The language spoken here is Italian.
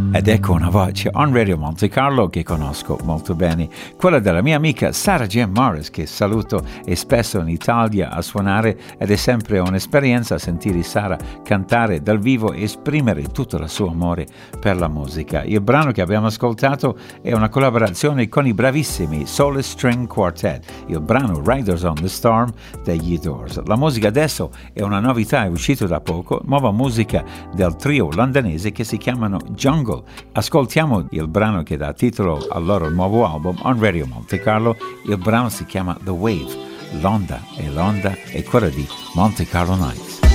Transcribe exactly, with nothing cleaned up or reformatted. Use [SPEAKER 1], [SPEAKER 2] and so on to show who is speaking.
[SPEAKER 1] Ed ecco una voce on Radio Monte Carlo che conosco molto bene, quella della mia amica Sarah Jane Morris, che saluto e spesso in Italia a suonare, ed è sempre un'esperienza sentire Sarah cantare dal vivo e esprimere tutto il suo amore per la musica. Il brano che abbiamo ascoltato è una collaborazione con i bravissimi Soul String Quartet, il brano Riders on the Storm degli Doors. La musica adesso è una novità, è uscito da poco, nuova musica del trio londinese che si chiamano Jungle. Ascoltiamo il brano che dà titolo al loro nuovo album on Radio Monte Carlo. Il brano si chiama The Wave, l'onda, e l'onda è quella di Monte Carlo Nights.